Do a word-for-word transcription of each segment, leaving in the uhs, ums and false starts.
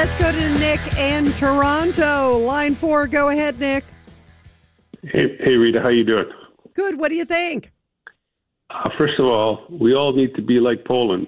Let's go to Nick in Toronto. Line four, go ahead, Nick. Hey, hey Rita, how you doing? Good. What do you think? Uh, first of all, we all need to be like Poland.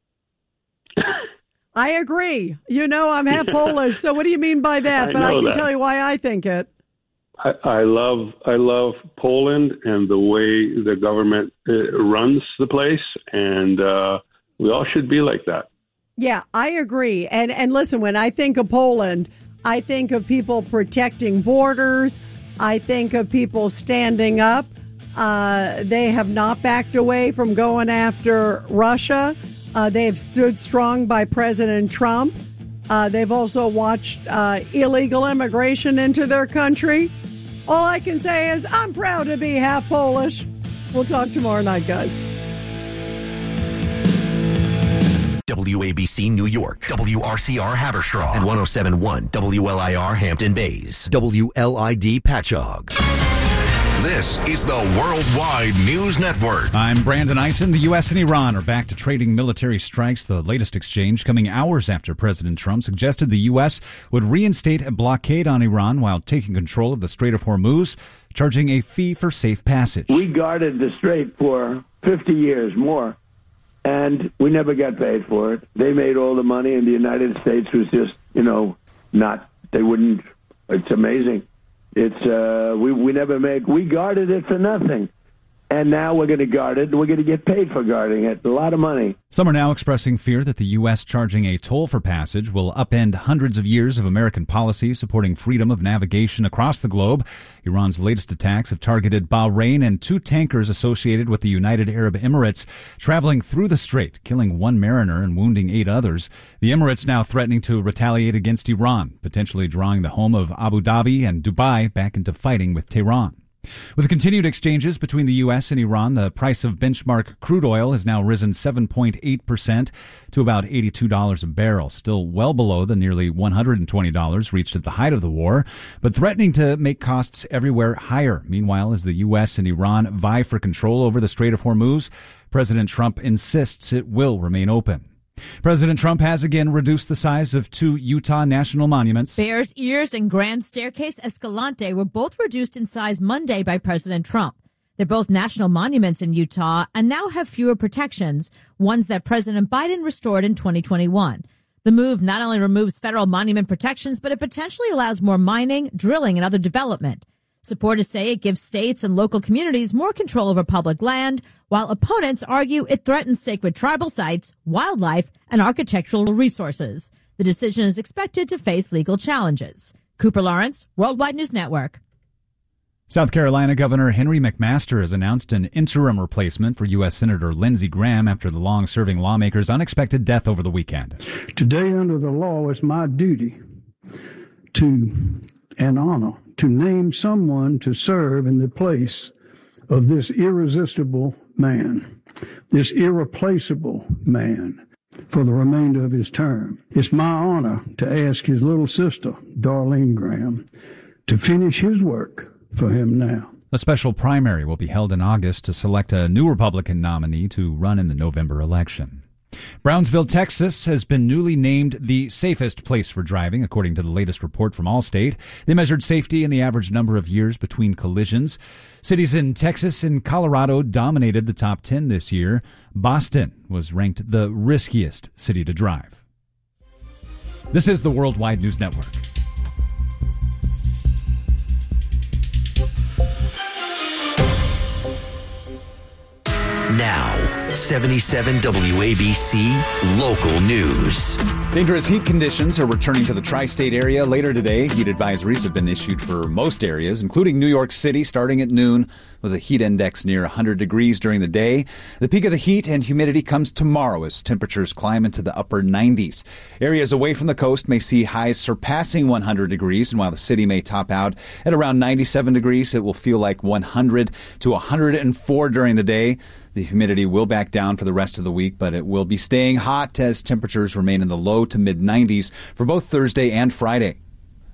I agree. You know, I'm half Polish, so what do you mean by that? I But I can that. tell you why I think it. I, I love I love Poland and the way the government uh, runs the place, and uh, we all should be like that. Yeah, I agree. And and listen, when I think of Poland, I think of people protecting borders. I think of people standing up. Uh, they have not backed away from going after Russia. Uh, they have stood strong by President Trump. Uh, they've also watched uh, illegal immigration into their country. All I can say is I'm proud to be half Polish. We'll talk tomorrow night, guys. W A B C New York, W R C R Haverstraw, and one oh seven point one W L I R Hampton Bays, W L I D Patchogue. This is the Worldwide News Network. I'm Brandon Eisen. The U S and Iran are back to trading military strikes, the latest exchange coming hours after President Trump suggested the U S would reinstate a blockade on Iran while taking control of the Strait of Hormuz, charging a fee for safe passage. We guarded the strait for fifty years more, and we never got paid for it. They made all the money, and the United States was just, you know, not, they wouldn't, it's amazing. It's uh, we we never make we guarded it for nothing, and now we're going to guard it. We're going to get paid for guarding it. A lot of money. Some are now expressing fear that the U S charging a toll for passage will upend hundreds of years of American policy supporting freedom of navigation across the globe. Iran's latest attacks have targeted Bahrain and two tankers associated with the United Arab Emirates traveling through the strait, killing one mariner and wounding eight others. The Emirates now threatening to retaliate against Iran, potentially drawing the home of Abu Dhabi and Dubai back into fighting with Tehran. With continued exchanges between the U S and Iran, the price of benchmark crude oil has now risen seven point eight percent to about eighty-two dollars a barrel, still well below the nearly one hundred twenty dollars reached at the height of the war, but threatening to make costs everywhere higher. Meanwhile, as the U S and Iran vie for control over the Strait of Hormuz, President Trump insists it will remain open. President Trump has again reduced the size of two Utah national monuments. Bears Ears and Grand Staircase Escalante were both reduced in size Monday by President Trump. They're both national monuments in Utah and now have fewer protections, ones that President Biden restored in twenty twenty-one. The move not only removes federal monument protections, but it potentially allows more mining, drilling, and other development. Supporters say it gives states and local communities more control over public land, while opponents argue it threatens sacred tribal sites, wildlife, and architectural resources. The decision is expected to face legal challenges. Cooper Lawrence, Worldwide News Network. South Carolina Governor Henry McMaster has announced an interim replacement for U S. Senator Lindsey Graham after the long-serving lawmaker's unexpected death over the weekend. Today, under the law, it's my duty to, and honor, to name someone to serve in the place of this irresistible man, this irreplaceable man, for the remainder of his term. It's my honor to ask his little sister, Darlene Graham, to finish his work for him now. A special primary will be held in August to select a new Republican nominee to run in the November election. Brownsville, Texas has been newly named the safest place for driving, according to the latest report from Allstate. They measured safety in the average number of years between collisions. Cities in Texas and Colorado dominated the top ten this year. Boston was ranked the riskiest city to drive. This is the Worldwide News Network. Now, seventy-seven W A B C Local News. Dangerous heat conditions are returning to the tri-state area later today. Heat advisories have been issued for most areas, including New York City, starting at noon, with a heat index near one hundred degrees during the day. The peak of the heat and humidity comes tomorrow as temperatures climb into the upper nineties. Areas away from the coast may see highs surpassing one hundred degrees, and while the city may top out at around ninety-seven degrees, it will feel like one hundred to one hundred four during the day. The humidity will back down for the rest of the week, but it will be staying hot as temperatures remain in the low to mid nineties for both Thursday and Friday.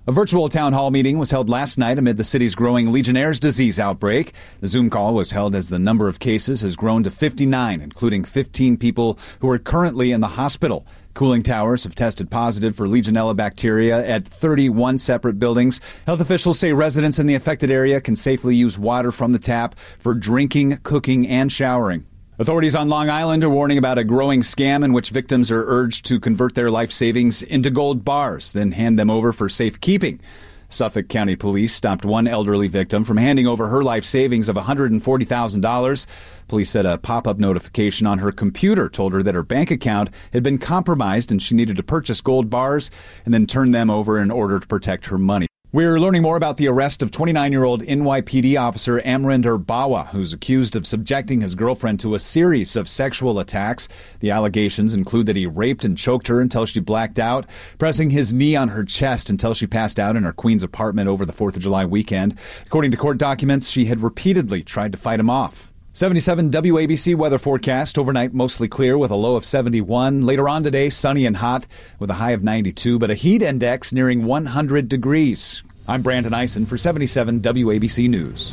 A virtual town hall meeting was held last night amid the city's growing Legionnaire's disease outbreak. The Zoom call was held as the number of cases has grown to fifty-nine, including fifteen people who are currently in the hospital. Cooling towers have tested positive for Legionella bacteria at thirty-one separate buildings. Health officials say residents in the affected area can safely use water from the tap for drinking, cooking, and showering. Authorities on Long Island are warning about a growing scam in which victims are urged to convert their life savings into gold bars, then hand them over for safekeeping. Suffolk County Police stopped one elderly victim from handing over her life savings of one hundred forty thousand dollars. Police said a pop-up notification on her computer told her that her bank account had been compromised and she needed to purchase gold bars and then turn them over in order to protect her money. We're learning more about the arrest of twenty-nine-year-old N Y P D officer Amrinder Bawa, who's accused of subjecting his girlfriend to a series of sexual attacks. The allegations include that he raped and choked her until she blacked out, pressing his knee on her chest until she passed out in her Queens apartment over the fourth of July weekend. According to court documents, she had repeatedly tried to fight him off. seventy-seven W A B C weather forecast. Overnight, mostly clear with a low of seventy-one. Later on today, sunny and hot with a high of ninety-two, but a heat index nearing one hundred degrees. I'm Brandon Eisen for seventy-seven W A B C News.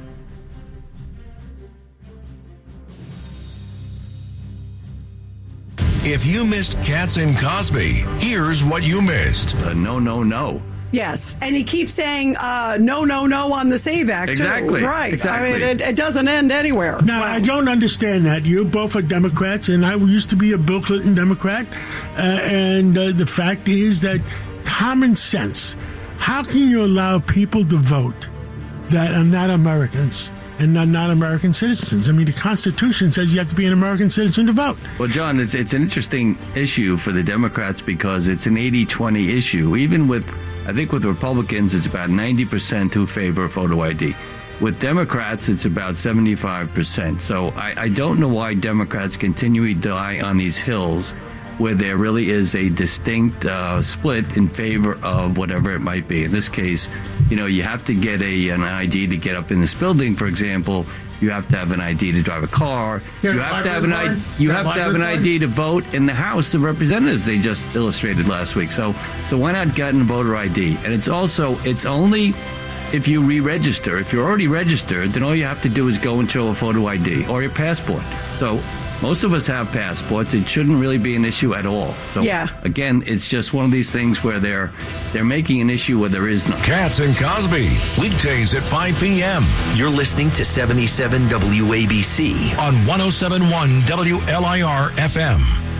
If you missed Katz and Cosby, here's what you missed. Uh, no, no, no. Yes, and he keeps saying uh, no, no, no on the SAVE Act, exactly. too. Right. Exactly. I mean, it, it doesn't end anywhere. Now, wow. I don't understand that. You both are Democrats, and I used to be a Bill Clinton Democrat. Uh, and uh, the fact is that common sense, how can you allow people to vote that are not Americans and not, not American citizens? I mean, the Constitution says you have to be an American citizen to vote. Well, John, it's, it's an interesting issue for the Democrats because it's an eighty twenty issue. Even with, I think with Republicans, it's about ninety percent who favor photo I D. With Democrats, it's about seventy-five percent. So I, I don't know why Democrats continually die on these hills where there really is a distinct uh, split in favor of whatever it might be. In this case, you know, you have to get a an I D to get up in this building, for example. You have to have an I D to drive a car. Here, you have to have an I D. You have to have an I D to vote in the House of Representatives. They just illustrated last week. So, so why not get a voter I D? And it's also it's only if you re-register. If you're already registered, then all you have to do is go and show a photo I D or your passport. So most of us have passports. It shouldn't really be an issue at all. So yeah. Again, it's just one of these things where they're they're making an issue where there is none. Katz and Cosby, weekdays at five p.m. You're listening to seventy-seven W A B C on one oh seven point one W L I R F M.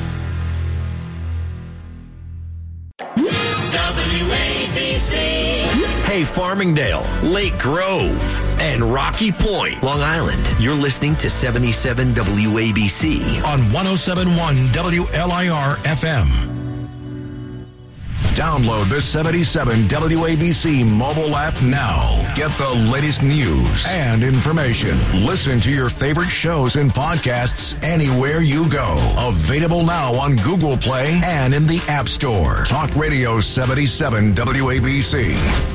W A B C. Hey, Farmingdale, Lake Grove, and Rocky Point, Long Island. You're listening to seventy-seven W A B C on one oh seven point one W L I R F M. Download the seventy-seven W A B C mobile app now. Get the latest news and information. Listen to your favorite shows and podcasts anywhere you go. Available now on Google Play and in the App Store. Talk Radio seventy-seven W A B C.